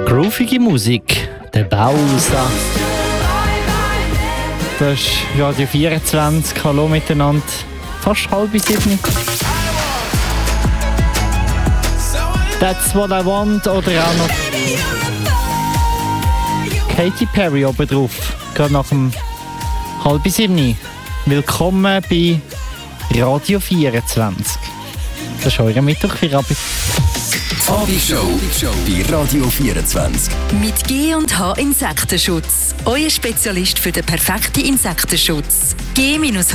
Groovige Musik, der Bowser. Das ist Radio 24. Hallo miteinander. Fast 6:30. That's What I Want oder auch noch Katy Perry oben drauf. Gerade nach dem 6:30. Willkommen bei Radio 24. Das ist euer Mittwoch für Rabbi. Abendshow bei Radio 24. Mit G&H Insektenschutz. Euer Spezialist für den perfekten Insektenschutz. g-h.ch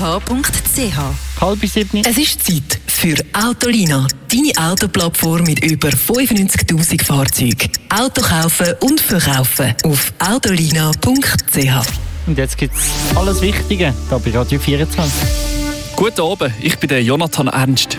6:30. Es ist Zeit für Autolina, deine Autoplattform mit über 95'000 Fahrzeugen. Auto kaufen und verkaufen auf autolina.ch. Und jetzt gibt es alles Wichtige hier bei Radio 24. Guten Abend, ich bin der Jonathan Ernst.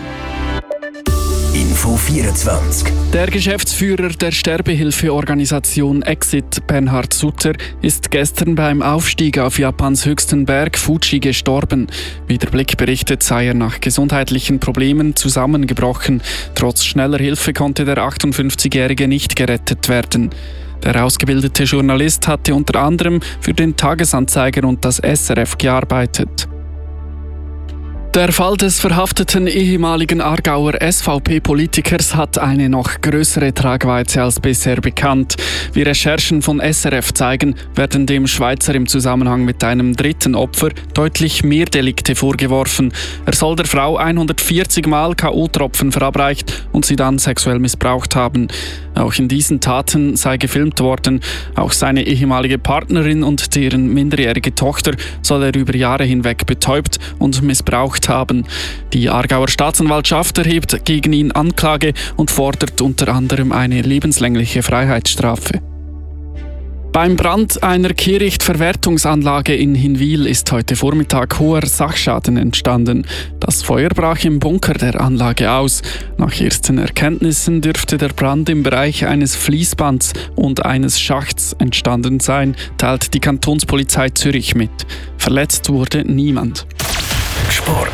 Info 24. Der Geschäftsführer der Sterbehilfeorganisation Exit, Bernhard Sutter, ist gestern beim Aufstieg auf Japans höchsten Berg Fuji gestorben. Wie der Blick berichtet, sei er nach gesundheitlichen Problemen zusammengebrochen. Trotz schneller Hilfe konnte der 58-Jährige nicht gerettet werden. Der ausgebildete Journalist hatte unter anderem für den Tagesanzeiger und das SRF gearbeitet. Der Fall des verhafteten ehemaligen Aargauer SVP-Politikers hat eine noch größere Tragweite als bisher bekannt. Wie Recherchen von SRF zeigen, werden dem Schweizer im Zusammenhang mit einem dritten Opfer deutlich mehr Delikte vorgeworfen. Er soll der Frau 140 Mal K.O.-Tropfen verabreicht und sie dann sexuell missbraucht haben. Auch in diesen Taten sei gefilmt worden. Auch seine ehemalige Partnerin und deren minderjährige Tochter soll er über Jahre hinweg betäubt und missbraucht haben. Die Aargauer Staatsanwaltschaft erhebt gegen ihn Anklage und fordert unter anderem eine lebenslängliche Freiheitsstrafe. Beim Brand einer Kehrichtverwertungsanlage in Hinwil ist heute Vormittag hoher Sachschaden entstanden. Das Feuer brach im Bunker der Anlage aus. Nach ersten Erkenntnissen dürfte der Brand im Bereich eines Fließbands und eines Schachts entstanden sein, teilt die Kantonspolizei Zürich mit. Verletzt wurde niemand. Sport.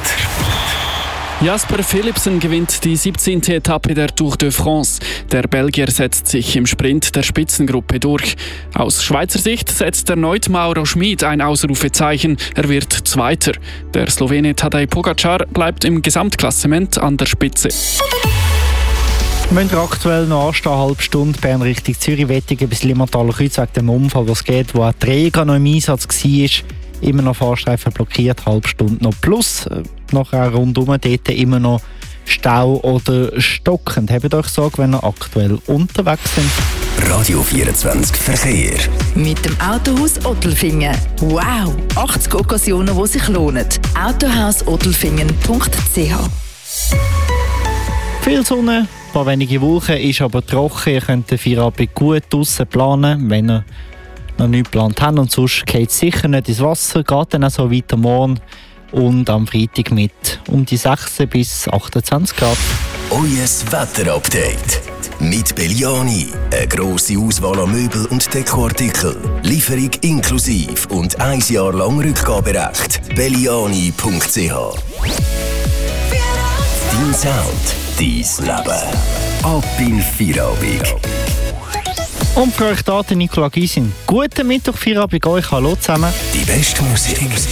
Jasper Philipsen gewinnt die 17. Etappe der Tour de France. Der Belgier setzt sich im Sprint der Spitzengruppe durch. Aus Schweizer Sicht setzt erneut Mauro Schmid ein Ausrufezeichen. Er wird Zweiter. Der Slowene Tadej Pogacar bleibt im Gesamtklassement an der Spitze. Wir müssen aktuell noch anstehen, eine halbe Stunde Bern Richtung Zürich, Wettigen bis Limmertaler Kreuz wegen dem Unfall, was geht, wo auch die Rega noch im Einsatz war. Immer noch Fahrstreifen blockiert, halbe Stunde noch plus. Nachher rundum dort immer noch Stau oder stockend. Habt euch Sorge, wenn ihr aktuell unterwegs sind. Radio 24 Verkehr. Mit dem Autohaus Ottelfingen. Wow! 80 Occasionen, die sich lohnen. autohausottelfingen.ch. Viel Sonne, ein paar wenige Wolken, ist aber trocken. Ihr könnt den Feierabend gut draussen planen, wenn ihr noch nichts geplant habt. Und sonst geht es sicher nicht ins Wasser, geht dann auch so weiter morgen und am Freitag mit um die 6 bis 28 Grad. Eues Wetterupdate. Mit Belliani. Eine grosse Auswahl an Möbel und Dekoartikel. Lieferung inklusive und 1 Jahr lang Rückgaberecht. Belliani.ch. Dein Sound, dein Leben. Ab in Feierabend. Und für euch da, Nicola Gysin. Guten Mittwoch, Feierabend euch. Hallo zusammen. Die beste Musik.